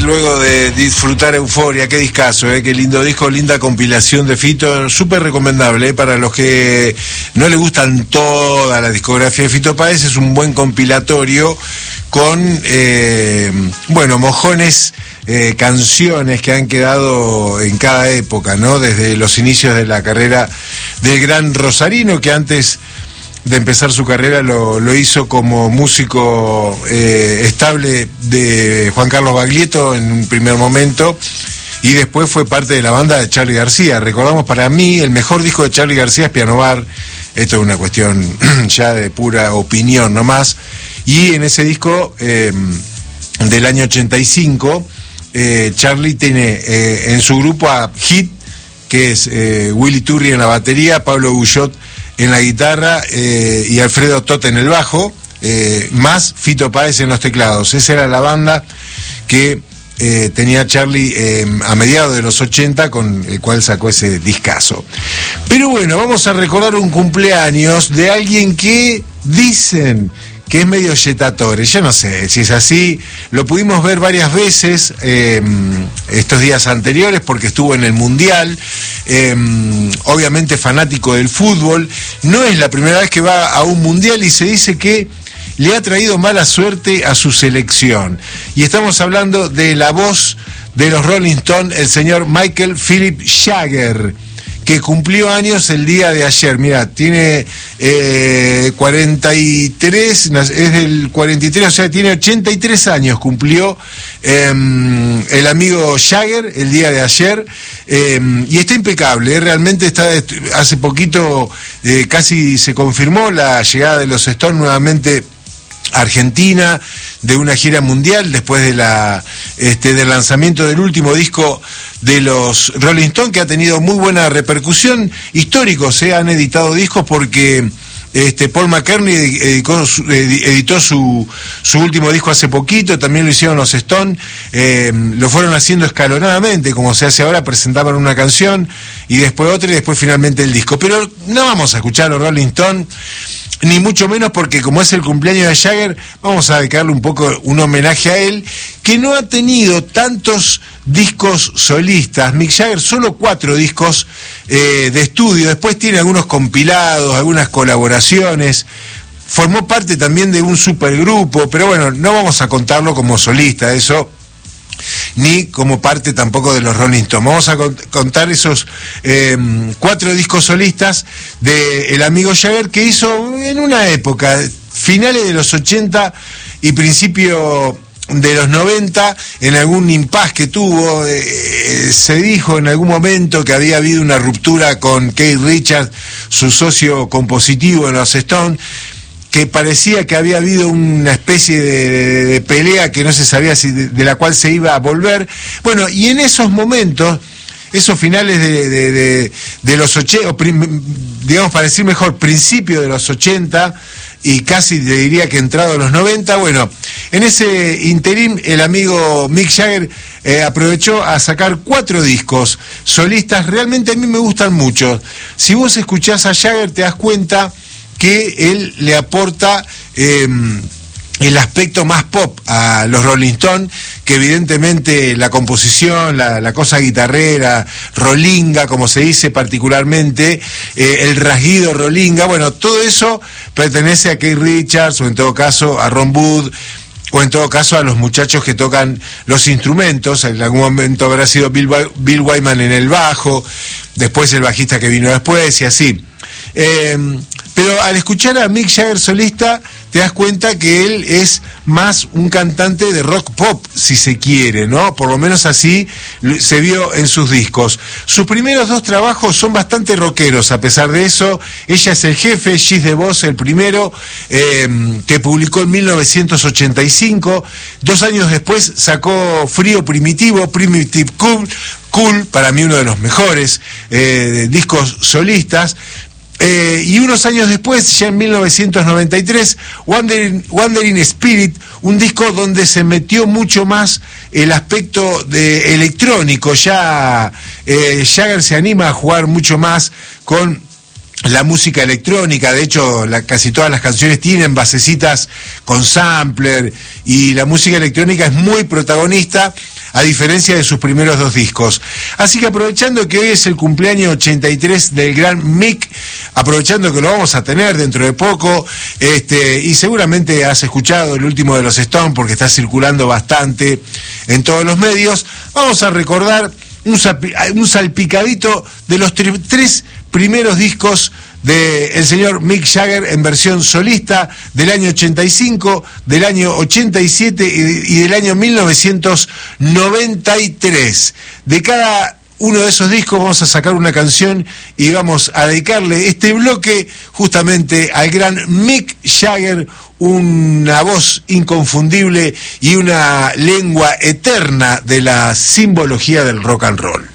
Luego de disfrutar Euforia, qué discazo, qué lindo disco, linda compilación de Fito, súper recomendable, para los que no le gustan toda la discografía de Fito Páez, es un buen compilatorio con, mojones, canciones que han quedado en cada época, ¿no? Desde los inicios de la carrera del gran rosarino, que antes de empezar su carrera lo hizo como músico estable de Juan Carlos Baglietto en un primer momento, y después fue parte de la banda de Charly García. Recordamos, para mí el mejor disco de Charly García es Piano Bar. Esto es una cuestión ya de pura opinión nomás, y en ese disco del año 85 Charly tiene en su grupo a Hit, que es Willy Turri en la batería, Pablo Guyot en la guitarra y Alfredo Tot en el bajo, más Fito Páez en los teclados. Esa era la banda que tenía Charly a mediados de los 80, con el cual sacó ese discazo. Pero bueno, vamos a recordar un cumpleaños de alguien que dicen que es medio yetatore. Yo no sé si es así, lo pudimos ver varias veces estos días anteriores porque estuvo en el Mundial, obviamente fanático del fútbol, no es la primera vez que va a un Mundial, y se dice que le ha traído mala suerte a su selección. Y estamos hablando de la voz de los Rolling Stones, el señor Michael Philip Jagger, que cumplió años el día de ayer. Mira, tiene 43, es del 43, o sea, tiene 83 años, cumplió el amigo Jagger el día de ayer, y está impecable, realmente está, hace poquito casi se confirmó la llegada de los Stones nuevamente a Argentina, de una gira mundial después de del lanzamiento del último disco de los Rolling Stones, que ha tenido muy buena repercusión. Históricos, se han editado discos porque Paul McCartney editó su último disco hace poquito, también lo hicieron los Stones, lo fueron haciendo escalonadamente, como se hace ahora, presentaban una canción y después otra y después finalmente el disco. Pero no vamos a escuchar a los Rolling Stones, ni mucho menos, porque como es el cumpleaños de Jagger, vamos a dedicarle un poco un homenaje a él, que no ha tenido tantos discos solistas. Mick Jagger, solo 4 discos de estudio, después tiene algunos compilados, algunas colaboraciones, formó parte también de un supergrupo, pero bueno, no vamos a contarlo como solista, eso, ni como parte tampoco de los Rolling Stones. Vamos a contar esos 4 discos solistas del amigo Jagger, que hizo en una época, finales de los 80 y principio de los 90, en algún impasse que tuvo, se dijo en algún momento que había habido una ruptura con Keith Richards, su socio compositivo en los Stones, que parecía que había habido una especie de pelea que no se sabía si de la cual se iba a volver. Bueno, y en esos momentos, esos finales de los 80, digamos, para decir mejor, principio de los 80, y casi te diría que entrado a los 90, bueno, en ese interín el amigo Mick Jagger aprovechó a sacar 4 discos solistas. Realmente a mí me gustan mucho. Si vos escuchás a Jagger te das cuenta que él le aporta el aspecto más pop a los Rolling Stones, que evidentemente la composición, la cosa guitarrera, rolinga, como se dice particularmente, el rasguido rolinga, bueno, todo eso pertenece a Keith Richards, o en todo caso a Ron Wood, o en todo caso a los muchachos que tocan los instrumentos. En algún momento habrá sido Bill Wyman en el bajo, después el bajista que vino después, y así. Pero al escuchar a Mick Jagger solista te das cuenta que él es más un cantante de rock pop, si se quiere, ¿no? Por lo menos así se vio en sus discos. Sus primeros 2 trabajos son bastante rockeros. A pesar de eso, Ella es el jefe, She's the Boss, el primero, que publicó en 1985. 2 años después sacó Frío Primitivo, Primitive Cool, para mí uno de los mejores discos solistas. Y unos años después, ya en 1993, Wandering Spirit, un disco donde se metió mucho más el aspecto electrónico. Ya Jagger se anima a jugar mucho más con la música electrónica. De hecho, casi todas las canciones tienen basecitas con sampler, y la música electrónica es muy protagonista, a diferencia de sus primeros 2 discos. Así que aprovechando que hoy es el cumpleaños 83 del gran Mick, aprovechando que lo vamos a tener dentro de poco, y seguramente has escuchado el último de los Stones porque está circulando bastante en todos los medios, vamos a recordar un salpicadito de los 3 primeros discos del señor Mick Jagger en versión solista del año 85, del año 87 y del año 1993. De cada uno de esos discos vamos a sacar una canción y vamos a dedicarle este bloque justamente al gran Mick Jagger, una voz inconfundible y una lengua eterna de la simbología del rock and roll.